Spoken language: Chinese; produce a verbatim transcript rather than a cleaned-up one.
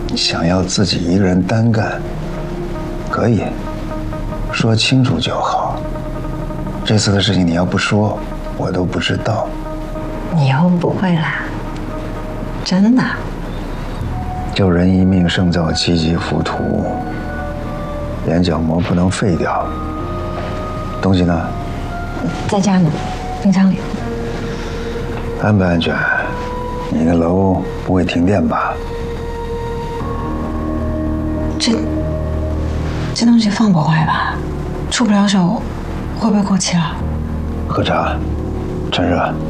想要自己一个人单干，可以说清楚就好。这次的事情你要不说，我都不知道。 以后不会啦，真的。 救人一命胜造七级浮屠，眼角膜不能废掉。东西呢？ 在家呢，冰箱里。 安不安全？你那楼不会停电吧？ 这这东西放不坏吧？出不了手，会不会过期了？ 喝茶，趁热。